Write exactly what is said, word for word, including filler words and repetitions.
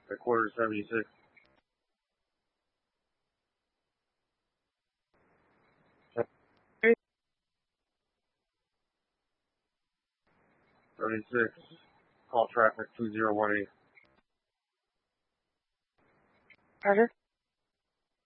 at quarter seventy-six. seventy-six, call traffic two zero one eight. Roger.